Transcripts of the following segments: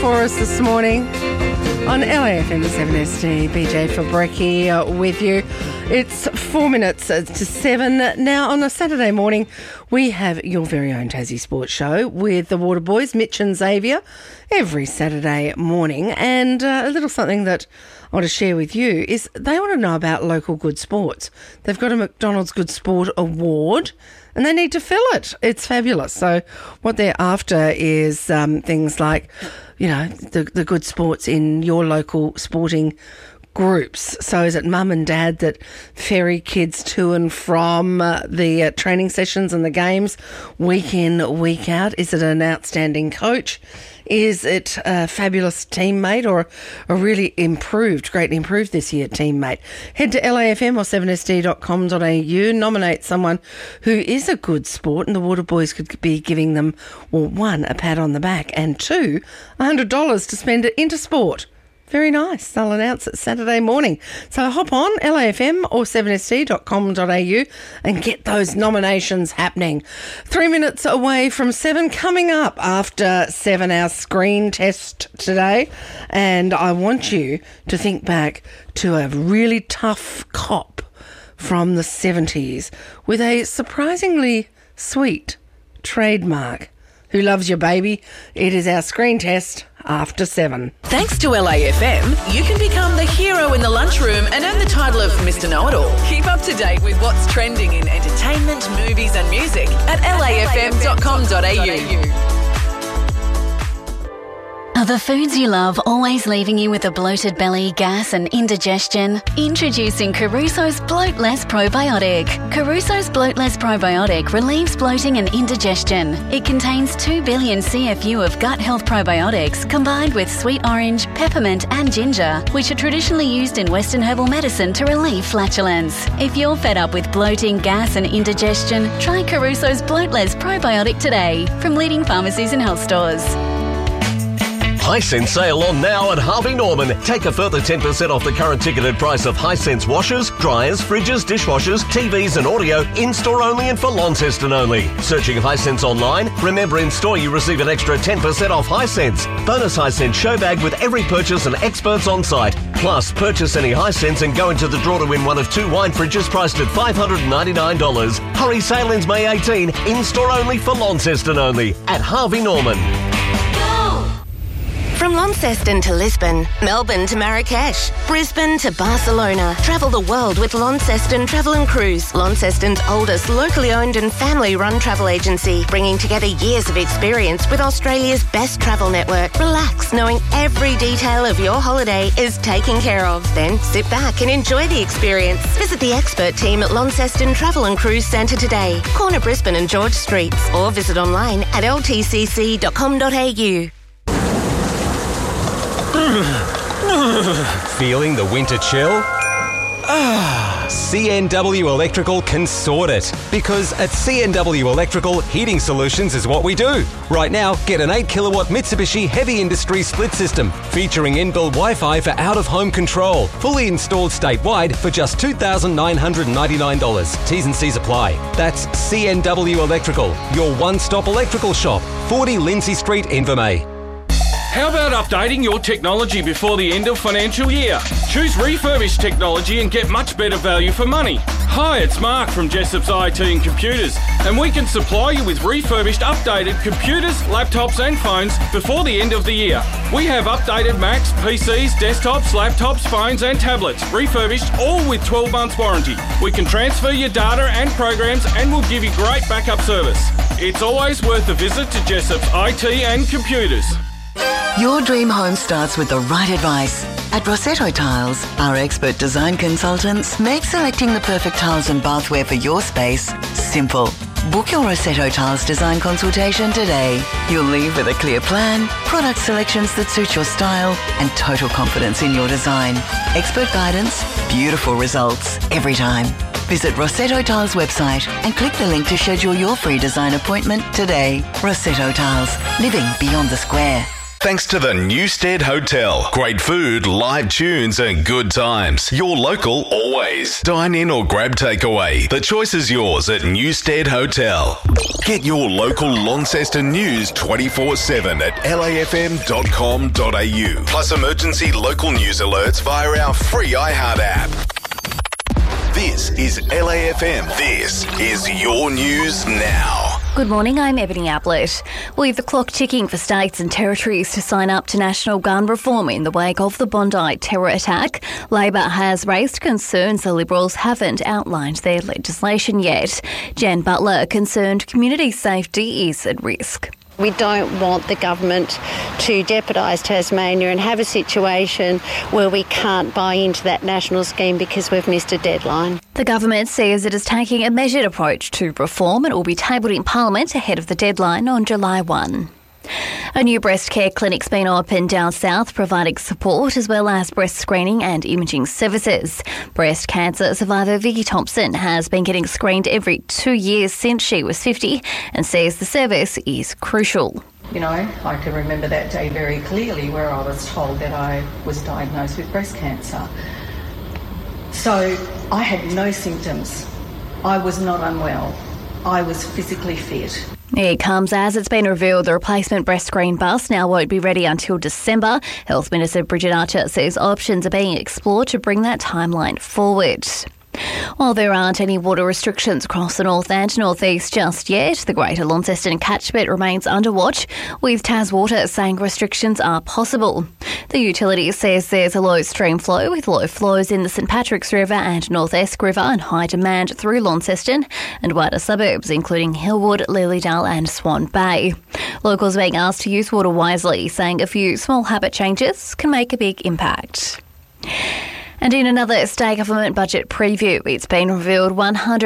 for us this morning on LAFM 7ST. BJ Fabrecki with you. It's 4 minutes to 7. Now, on a Saturday morning, we have your very own Tassie Sports Show with the Water Boys, Mitch and Xavier, every Saturday morning. And a little something that I want to share with you is they want to know about local good sports. They've got a McDonald's Good Sport Award and they need to fill it. It's fabulous. So what they're after is things like, you know, the good sports in your local sporting groups. So is it mum and dad that ferry kids to and from the training sessions and the games week in, week out? Is it an outstanding coach? Is it a fabulous teammate or a really greatly improved this year teammate? Head to LAFM or 7sd.com.au, nominate someone who is a good sport, and the Water Boys could be giving them, well, one, a pat on the back, and two, $100 to spend it into sport. Very nice. They'll announce it Saturday morning. So hop on LAFM or 7sd.com.au and get those nominations happening. 3 minutes away from 7. Coming up after 7, our screen test today. And I want you to think back to a really tough cop from the 70s with a surprisingly sweet trademark. Who loves your baby? It is our screen test after 7. Thanks to LAFM, you can become the hero in the lunchroom and earn the title of Mr. Know-It-All. Keep up to date with what's trending in entertainment, movies and music at lafm.com.au. Are the foods you love always leaving you with a bloated belly, gas and indigestion? Introducing Caruso's Bloat Less Probiotic. Caruso's Bloat Less Probiotic relieves bloating and indigestion. It contains 2 billion CFU of gut health probiotics combined with sweet orange, peppermint and ginger, which are traditionally used in Western herbal medicine to relieve flatulence. If you're fed up with bloating, gas and indigestion, try Caruso's Bloat Less Probiotic today from leading pharmacies and health stores. Hisense sale on now at Harvey Norman. Take a further 10% off the current ticketed price of Hisense washers, dryers, fridges, dishwashers, TVs and audio in-store only and for Launceston only. Searching Hisense online? Remember, in-store you receive an extra 10% off Hisense. Bonus Hisense show bag with every purchase and experts on site. Plus, purchase any Hisense and go into the draw to win one of 2 wine fridges priced at $599. Hurry, sale ends May 18. In-store only for Launceston only at Harvey Norman. From Launceston to Lisbon, Melbourne to Marrakesh, Brisbane to Barcelona. Travel the world with Launceston Travel and Cruise, Launceston's oldest locally owned and family-run travel agency, bringing together years of experience with Australia's best travel network. Relax, knowing every detail of your holiday is taken care of. Then sit back and enjoy the experience. Visit the expert team at Launceston Travel and Cruise Centre today, corner Brisbane and George Streets, or visit online at ltcc.com.au. Feeling the winter chill? CNW Electrical can sort it. Because at CNW Electrical, heating solutions is what we do. Right now, get an 8 kilowatt Mitsubishi Heavy Industry split system featuring inbuilt Wi-Fi for out-of-home control. Fully installed statewide for just $2,999. T's and C's apply. That's CNW Electrical, your one-stop electrical shop. 40 Lindsay Street, Invermay. How about updating your technology before the end of financial year? Choose refurbished technology and get much better value for money. Hi, it's Mark from Jessop's IT and Computers, and we can supply you with refurbished, updated computers, laptops and phones before the end of the year. We have updated Macs, PCs, desktops, laptops, phones and tablets, refurbished, all with 12 months warranty. We can transfer your data and programs and we'll give you great backup service. It's always worth a visit to Jessop's IT and Computers. Your dream home starts with the right advice. At Rossetto Tiles, our expert design consultants make selecting the perfect tiles and bathware for your space simple. Book your Rossetto Tiles design consultation today. You'll leave with a clear plan, product selections that suit your style, and total confidence in your design. Expert guidance, beautiful results every time. Visit Rossetto Tiles website and click the link to schedule your free design appointment today. Rossetto Tiles, living beyond the square. Thanks to the Newstead Hotel. Great food, live tunes and good times. Your local always. Dine in or grab takeaway. The choice is yours at Newstead Hotel. Get your local Launceston news 24/7 at lafm.com.au. Plus emergency local news alerts via our free iHeart app. This is LAFM. This is your news now. Good morning, I'm Ebony Ablett. With the clock ticking for states and territories to sign up to national gun reform in the wake of the Bondi terror attack, Labor has raised concerns the Liberals haven't outlined their legislation yet. Jen Butler concerned community safety is at risk. We don't want the government to jeopardise Tasmania and have a situation where we can't buy into that national scheme because we've missed a deadline. The government says it is taking a measured approach to reform and will be tabled in Parliament ahead of the deadline on July 1. A new breast care clinic's been opened down south, providing support as well as breast screening and imaging services. Breast cancer survivor Vicky Thompson has been getting screened every 2 years since she was 50 and says the service is crucial. You know, I can remember that day very clearly where I was told that I was diagnosed with breast cancer. So I had no symptoms. I was not unwell. I was physically fit. It comes as it's been revealed the replacement breast screen bus now won't be ready until December. Health Minister Bridget Archer says options are being explored to bring that timeline forward. While there aren't any water restrictions across the north and northeast just yet, the Greater Launceston catchment remains under watch, with TasWater saying restrictions are possible. The utility says there's a low stream flow with low flows in the St Patrick's River and North Esk River and high demand through Launceston and wider suburbs including Hillwood, Lilydale and Swan Bay. Locals are being asked to use water wisely, saying a few small habit changes can make a big impact. And in another state government budget preview, it's been revealed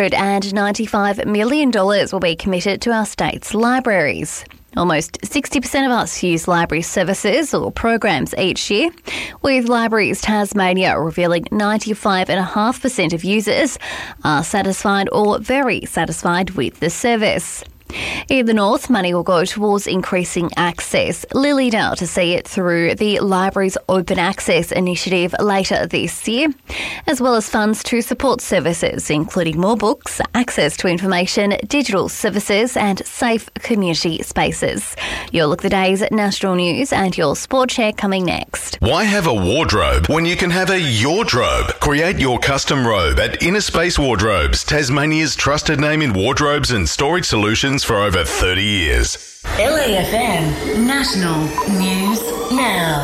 $195 million will be committed to our state's libraries. Almost 60% of us use library services or programs each year, with Libraries Tasmania revealing 95.5% of users are satisfied or very satisfied with the service. In the north, money will go towards increasing access. Lilydale to see it through the Libraries Open Access initiative later this year, as well as funds to support services, including more books, access to information, digital services and safe community spaces. You'll look the day's national news and your sport share coming next. Why have a wardrobe when you can have a yardrobe? Create your custom robe at Inner Space Wardrobes, Tasmania's trusted name in wardrobes and storage solutions for over 30 years. LAFM National News Now.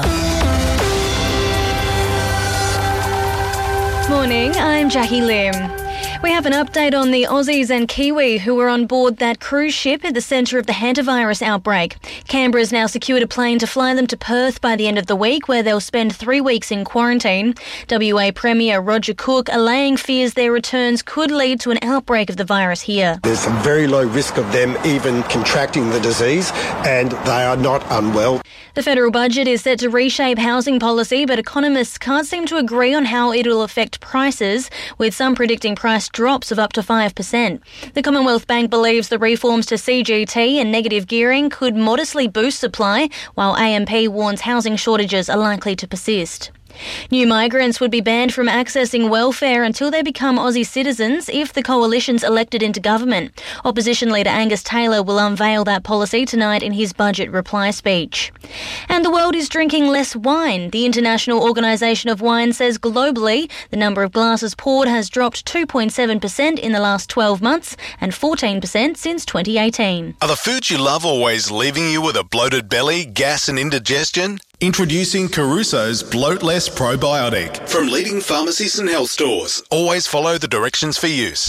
Morning, I'm Jackie Lim. We have an update on the Aussies and Kiwi who were on board that cruise ship at the centre of the hantavirus outbreak. Canberra's now secured a plane to fly them to Perth by the end of the week, where they'll spend 3 weeks in quarantine. WA Premier Roger Cook allaying fears their returns could lead to an outbreak of the virus here. There's a very low risk of them even contracting the disease, and they are not unwell. The federal budget is set to reshape housing policy, but economists can't seem to agree on how it'll affect prices, with some predicting price drops of up to 5%. The Commonwealth Bank believes the reforms to CGT and negative gearing could modestly boost supply, while AMP warns housing shortages are likely to persist. New migrants would be banned from accessing welfare until they become Aussie citizens if the coalition's elected into government. Opposition leader Angus Taylor will unveil that policy tonight in his budget reply speech. And the world is drinking less wine. The International Organisation of Wine says globally the number of glasses poured has dropped 2.7% in the last 12 months and 14% since 2018. Are the foods you love always leaving you with a bloated belly, gas and indigestion? Introducing Caruso's Bloat Less Probiotic from leading pharmacies and health stores. Always follow the directions for use.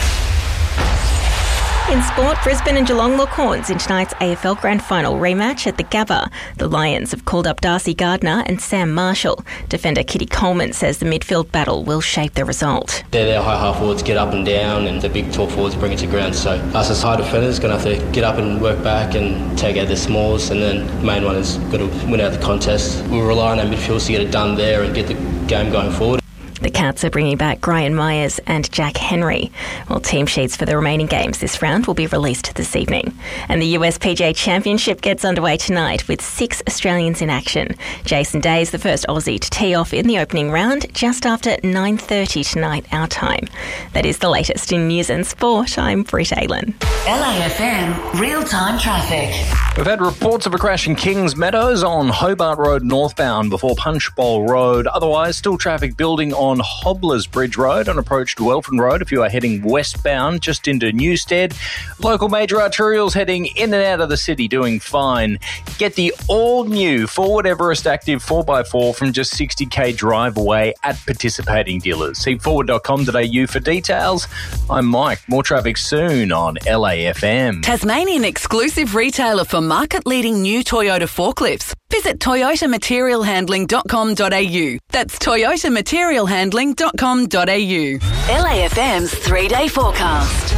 In sport, Brisbane and Geelong lock horns in tonight's AFL Grand Final rematch at the Gabba. The Lions have called up Darcy Gardner and Sam Marshall. Defender Kitty Coleman says the midfield battle will shape the result. Their high half forwards get up and down, and the big tall forwards bring it to ground. So us as high defenders are going to have to get up and work back and take out their smalls, and then the main one is got to win out the contest. We'll rely on our midfields to get it done there and get the game going forward. The Cats are bringing back Brian Myers and Jack Henry. Well, team sheets for the remaining games this round will be released this evening. And the US PGA Championship gets underway tonight with 6 Australians in action. Jason Day is the first Aussie to tee off in the opening round just after 9:30 tonight our time. That is the latest in news and sport. I'm Britt Aylan. LAFM real-time traffic. We've had reports of a crash in Kings Meadows on Hobart Road northbound before Punchbowl Road. Otherwise, still traffic building on Hobblers Bridge Road on approach to Welford Road if you are heading westbound just into Newstead. Local major arterials heading in and out of the city doing fine. Get the all-new Forward Everest Active 4x4 from just 60k drive away at participating dealers. See forward.com.au for details. I'm Mike. More traffic soon on LAFM. Tasmanian exclusive retailer for market-leading new Toyota forklifts. Visit toyotamaterialhandling.com.au. That's toyotamaterialhandling.com.au. LAFM's 3-day forecast.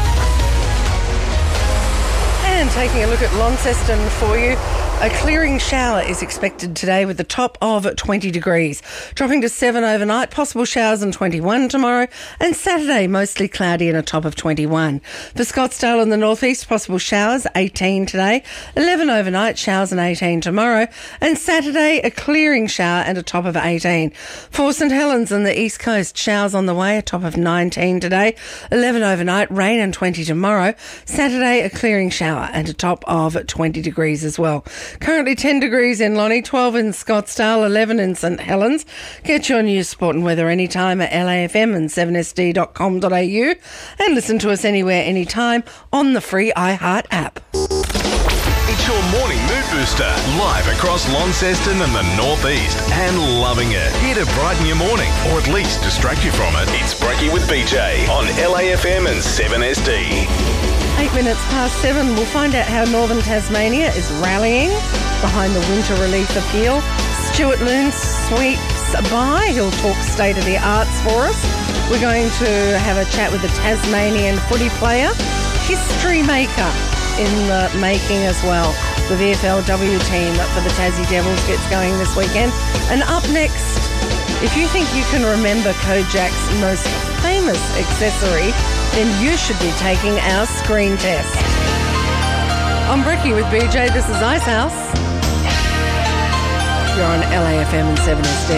And taking a look at Launceston for you. A clearing shower is expected today with a top of 20 degrees, dropping to 7 overnight, possible showers and 21 tomorrow, and Saturday mostly cloudy and a top of 21. For Scottsdale in the northeast, possible showers, 18 today, 11 overnight, showers and 18 tomorrow, and Saturday a clearing shower and a top of 18. For St Helens on the east coast, showers on the way, a top of 19 today, 11 overnight, rain and 20 tomorrow, Saturday a clearing shower and a top of 20 degrees as well. Currently 10 degrees in Lonnie, 12 in Scottsdale, 11 in St Helens. Get your news, sport and weather anytime at LAFM and 7sd.com.au and listen to us anywhere, anytime on the free iHeart app. It's your morning mood booster, live across Launceston and the northeast, and loving it. Here to brighten your morning, or at least distract you from it. It's Brekkie with BJ on LAFM and 7SD. 8 minutes past 7, we'll find out how Northern Tasmania is rallying behind the winter relief appeal. Stuart Loon sweeps by. He'll talk state of the arts for us. We're going to have a chat with a Tasmanian footy player, history maker in the making as well. The VFLW team for the Tassie Devils gets going this weekend. And up next, if you think you can remember Kojak's most famous accessory, then you should be taking our screen test. I'm Brekkie with BJ. This is Ice House. You're on LAFM and 7SD.